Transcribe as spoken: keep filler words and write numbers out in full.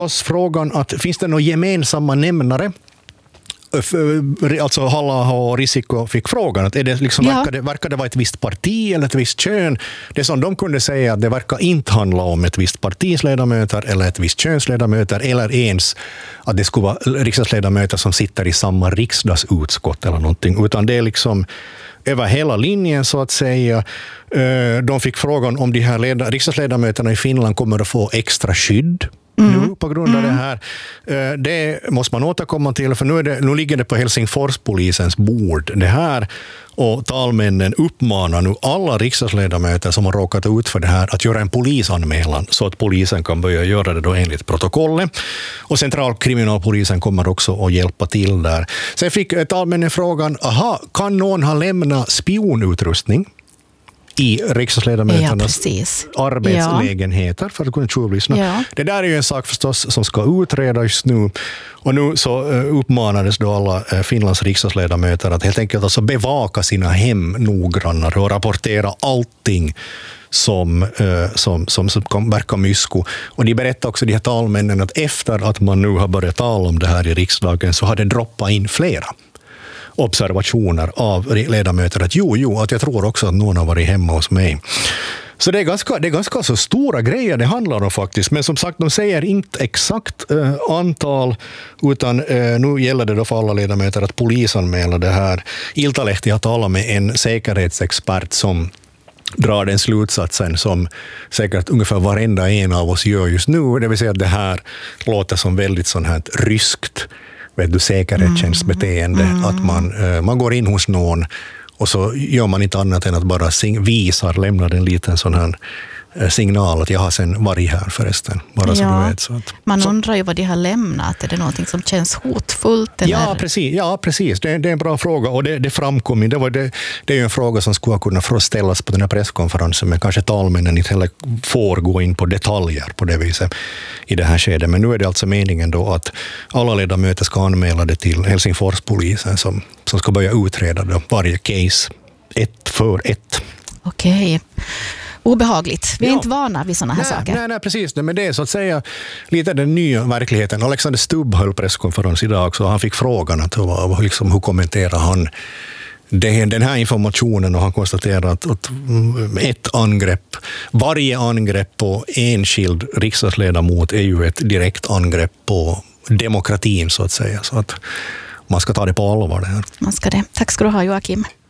frågan att finns det några gemensamma nämnare? Alltså Halla och Risikko fick frågan att är det liksom, ja. verkar, det, verkar det vara ett visst parti eller ett visst kön? Det som de kunde säga att det verkar inte handla om ett visst partis ledamöter eller ett visst könsledamöter eller ens att det skulle vara riksdagsledamöter som sitter i samma riksdagsutskott eller någonting, utan det är liksom över hela linjen så att säga. De fick frågan om de här leda, riksdagsledamöterna i Finland kommer att få extra skydd Mm. nu på grund av mm. det här. Det måste man återkomma till, för nu, är det, nu ligger det på Helsingforspolisens bord det här, och talmännen uppmanar nu alla riksdagsledamöter som har råkat ut för det här att göra en polisanmälan så att polisen kan börja göra det då enligt protokollet. Och centralkriminalpolisen kommer också att hjälpa till där. Sen fick talmännen frågan, aha, kan någon ha lämnat spionutrustning i riksdagsledamöternas ja, arbetslägenheter ja. för att kunna tjuvlyssna. Ja. Det där är ju en sak förstås som ska utredas nu. Och nu så uppmanades då alla Finlands riksdagsledamöter att helt enkelt alltså bevaka sina hem noggrannare och rapportera allting som, som, som, som kan verka mysko. Och de berättar också, de här talmännen, att efter att man nu har börjat tala om det här i riksdagen så har det droppat in flera observationer av ledamöter att jo, jo, att jag tror också att någon har varit hemma hos mig. Så det är ganska, det är ganska så stora grejer det handlar om faktiskt. Men som sagt, de säger inte exakt eh, antal, utan eh, nu gäller det då för alla ledamöter att polisanmäla det här. Iltalehti har talat med en säkerhetsexpert som drar den slutsatsen som säkert ungefär varenda en av oss gör just nu. Det vill säga att det här låter som väldigt sån här ryskt vet du, säkerhetstjänstbeteende, mm. att man, man går in hos någon och så gör man inte annat än att bara sing- visar, lämnar en liten sån här signal att jag har sen varit här förresten. Bara ja. så du vet. Så att, man så. undrar ju vad de har lämnat. Är det någonting som känns hotfullt? Eller? Ja, precis. Ja, precis. Det, det är en bra fråga och det, det framkom. Det, var det, det är ju en fråga som skulle kunna ställas på den här presskonferensen, men kanske talmännen inte heller får gå in på detaljer på det viset i det här skedet. Men nu är det alltså meningen då att alla ledamöter ska anmäla det till Helsingforspolisen som, som ska börja utreda då varje case ett för ett. Okej. Obehagligt. Vi är ja. inte vana vid sådana här nej, saker. Nej, nej, precis. Men det är så att säga lite den nya verkligheten. Alexander Stubb höll presskonferens idag också. Han fick frågan att liksom, hur kommenterar han det, den här informationen, och han konstaterar att, att ett angrepp, varje angrepp på enskild riksdagsledamot är ju ett direkt angrepp på demokratin så att säga. Så att man ska ta det på allvar det här. Man ska det. Tack ska du ha, Joakim.